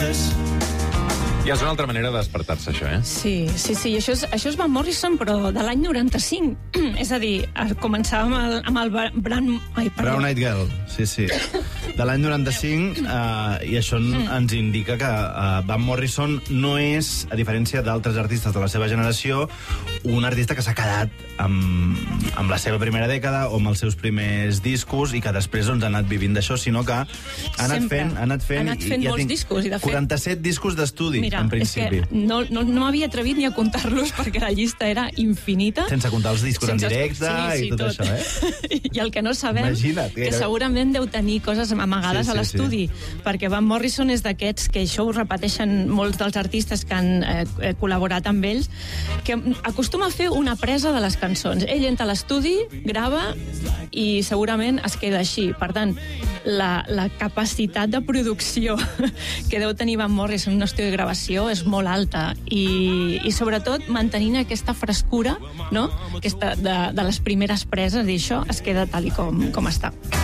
Ja és una altra manera de despertar-se, això, eh? Sí. Això és Van Morrison, però de l'any 95. És a dir, començàvem amb el Brown Eyed Girl, sí. De l'any 95, i això ens indica que Van Morrison no és, a diferència d'altres artistes de la seva generació, un artista que s'ha quedat amb la seva primera dècada o amb els seus primers discos i que després ha anat vivint d'això, sinó que ha anat fent molts discos. I de fet, 47 discos d'estudi, en principi. És que no m'havia atrevit ni a comptar-los perquè la llista era infinita. Sense comptar els discos en directe i tot això, eh? I el que no sabem, imagina't, que segurament deu tenir coses amagades a l'estudi, perquè Van Morrison és d'aquests, que això ho repeteixen molts dels artistes que han col·laborat amb ells, que acostuma a fer una presa de les cançons. Ell entra a l'estudi, grava i segurament es queda així. Per tant, la capacitat de producció que deu tenir Van Morrison en un estudi de gravació és molt alta i sobretot mantenint aquesta frescura, no? Aquesta de les primeres preses, i això es queda tal i com està.